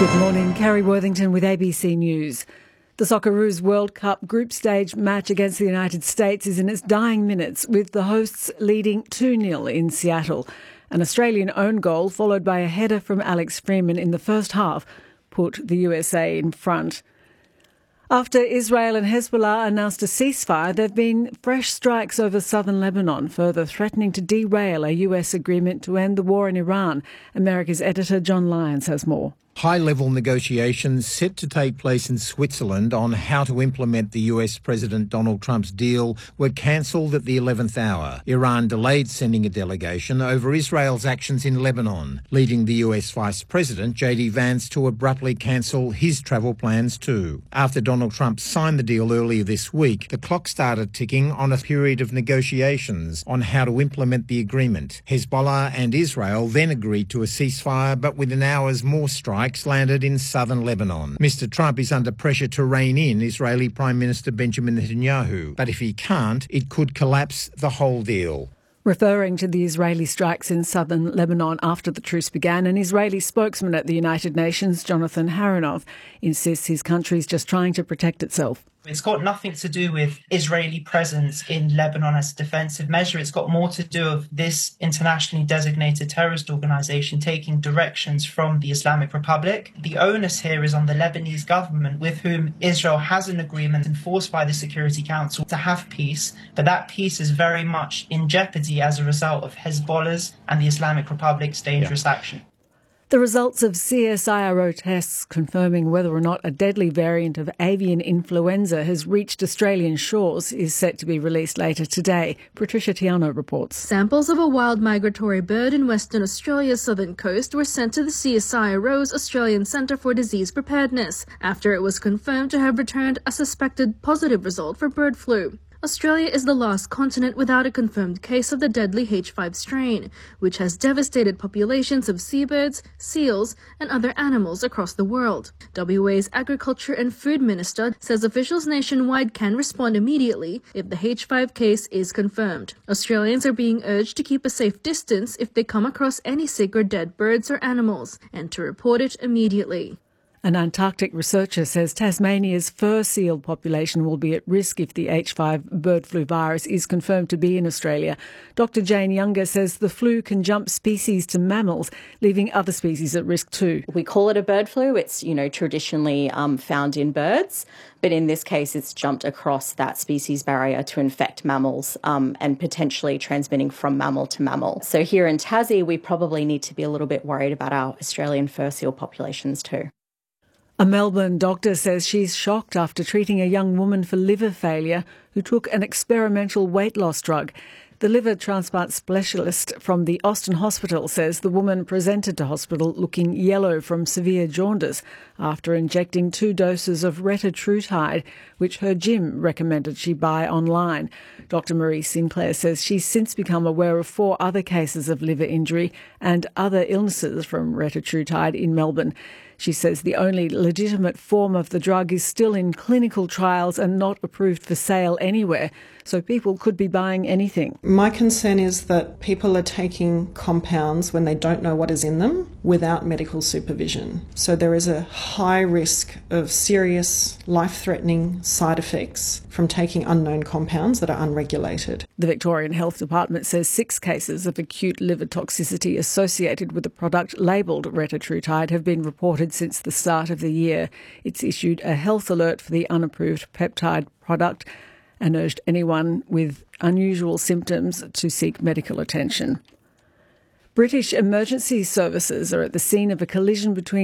Good morning, Carrie Worthington with ABC News. The Socceroos World Cup group stage match against the United States is in its dying minutes, with the hosts leading 2-0 in Seattle. An Australian own goal, followed by a header from Alex Freeman in the first half, put the USA in front. After Israel and Hezbollah announced a ceasefire, there have been fresh strikes over southern Lebanon, further threatening to derail a US agreement to end the war in Iran. America's editor John Lyons has more. High-level negotiations set to take place in Switzerland on how to implement the US President Donald Trump's deal were cancelled at the 11th hour. Iran delayed sending a delegation over Israel's actions in Lebanon, leading the US Vice President J.D. Vance to abruptly cancel his travel plans too. After Donald Trump signed the deal earlier this week, the clock started ticking on a period of negotiations on how to implement the agreement. Hezbollah and Israel then agreed to a ceasefire, but within hours more strikes landed in southern Lebanon. Mr. Trump is under pressure to rein in Israeli Prime Minister Benjamin Netanyahu, but if he can't, it could collapse the whole deal. Referring to the Israeli strikes in southern Lebanon after the truce began, an Israeli spokesman at the United Nations, Jonathan Haranov, insists his country is just trying to protect itself. It's got nothing to do with Israeli presence in Lebanon as a defensive measure. It's got more to do with this internationally designated terrorist organization taking directions from the Islamic Republic. The onus here is on the Lebanese government, with whom Israel has an agreement enforced by the Security Council to have peace, but that peace is very much in jeopardy as a result of Hezbollah's and the Islamic Republic's dangerous action. The results of CSIRO tests confirming whether or not a deadly variant of avian influenza has reached Australian shores is set to be released later today. Patricia Tiano reports. Samples of a wild migratory bird in Western Australia's southern coast were sent to the CSIRO's Australian Centre for Disease Preparedness after it was confirmed to have returned a suspected positive result for bird flu. Australia is the last continent without a confirmed case of the deadly H5 strain, which has devastated populations of seabirds, seals, and other animals across the world. WA's Agriculture and Food Minister says officials nationwide can respond immediately if the H5 case is confirmed. Australians are being urged to keep a safe distance if they come across any sick or dead birds or animals, and to report it immediately. An Antarctic researcher says Tasmania's fur seal population will be at risk if the H5 bird flu virus is confirmed to be in Australia. Dr. Jane Younger says the flu can jump species to mammals, leaving other species at risk too. We call it a bird flu. It's, traditionally found in birds, but in this case it's jumped across that species barrier to infect mammals and potentially transmitting from mammal to mammal. So here in Tassie, we probably need to be a little bit worried about our Australian fur seal populations too. A Melbourne doctor says she's shocked after treating a young woman for liver failure who took an experimental weight loss drug. The liver transplant specialist from the Austin Hospital says the woman presented to hospital looking yellow from severe jaundice after injecting 2 doses of retatrutide, which her gym recommended she buy online. Dr. Marie Sinclair says she's since become aware of 4 other cases of liver injury and other illnesses from retatrutide in Melbourne. She says the only legitimate form of the drug is still in clinical trials and not approved for sale anywhere, so people could be buying anything. My concern is that people are taking compounds when they don't know what is in them without medical supervision. So there is a high risk of serious, life-threatening side effects from taking unknown compounds that are unregulated. The Victorian Health Department says 6 cases of acute liver toxicity associated with the product labelled retatrutide have been reported since the start of the year. It's issued a health alert for the unapproved peptide product and urged anyone with unusual symptoms to seek medical attention. British emergency services are at the scene of a collision between